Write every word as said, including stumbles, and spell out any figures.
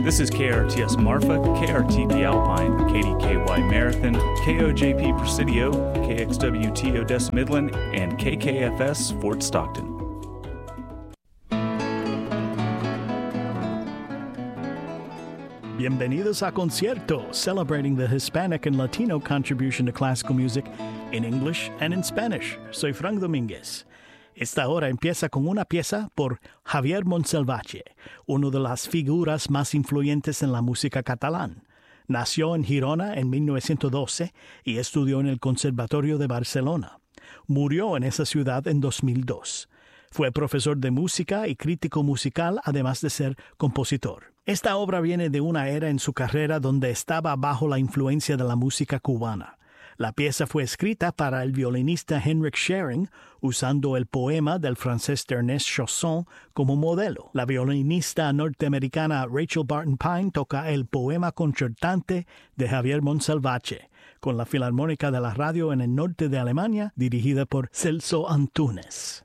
This is K R T S Marfa, K R T P Alpine, K D K Y Marathon, K O J P Presidio, K X W T Odessa Midland, and K K F S Fort Stockton. Bienvenidos a Concierto, celebrating the Hispanic and Latino contribution to classical music in English and in Spanish. Soy Frank Domínguez. Esta hora empieza con una pieza por Javier Montsalvatge, una de las figuras más influyentes en la música catalán. Nació en Girona en mil novecientos doce y estudió en el Conservatorio de Barcelona. Murió en esa ciudad en dos mil dos. Fue profesor de música y crítico musical, además de ser compositor. Esta obra viene de una era en su carrera donde estaba bajo la influencia de la música cubana. La pieza fue escrita para el violinista Henrik Schering, usando el poema del francés Ernest Chausson como modelo. La violinista norteamericana Rachel Barton Pine toca el poema concertante de Javier Montsalvatge, con la Filarmónica de la Radio en el norte de Alemania, dirigida por Celso Antúnez.